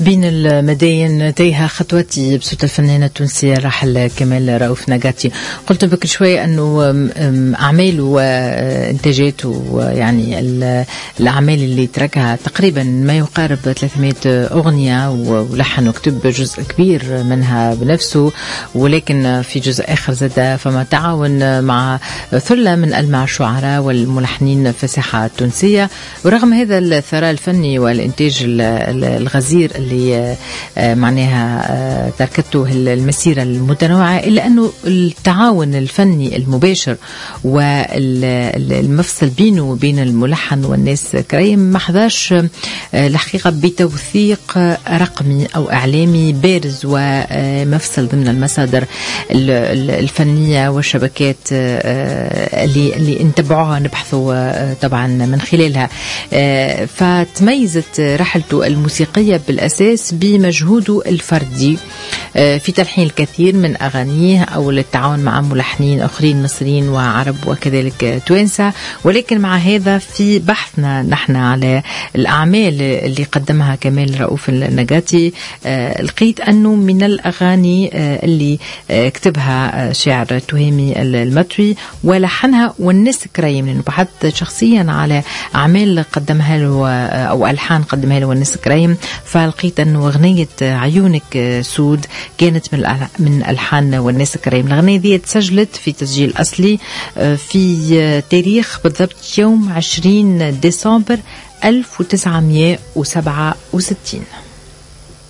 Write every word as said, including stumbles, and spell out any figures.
بين المداين تيها خطوتي بصوت الفنانة التونسية راحل كمال رؤوف نجاتي. قلت بكر شوية أنه أعماله وإنتاجاته يعني الأعمال اللي تركها تقريبا ما يقارب ثلاثمائة أغنية، ولحن وكتب جزء كبير منها بنفسه، ولكن في جزء آخر زاد فما تعاون مع ثلة من ألمع الشعراء والملحنين في الساحة التونسية. ورغم هذا الثراء الفني والإنتاج الغزير اللي معناها تركته المسيرة المتنوعة، إلا أنه التعاون الفني المباشر والمفصل بينه وبين الملحن والناس كريم ما حظاش الحقيقة بتوثيق رقمي أو إعلامي بارز ومفصل ضمن المصادر الفنية والشبكات اللي اللي نتبعوها نبحثوا طبعا من خلالها. فتميزت رحلته الموسيقية بالأساس بمجهوده الفردي في تلحين الكثير من أغانيه أو للتعاون مع ملحنين آخرين مصريين وعرب وكذلك توانسة. ولكن مع هذا في بحثنا نحن على الأعمال اللي قدمها كمال رؤوف النجاتي لقيت أنه من الأغاني اللي كتبها شاعر تهامي المطوي ولحنها والناس كريم، لأنه بحثت شخصيا على أعمال قدمها له أو ألحان قدمها له والناس كريم، فلقيت أنه أغنية عيونك سود كانت من من ألحان والناس كريم. الأغنية دي تسجلت في تسجيل أصلي في تاريخ بالضبط يوم عشرين ديسمبر ألف وتسعمائة وسبعة وستين.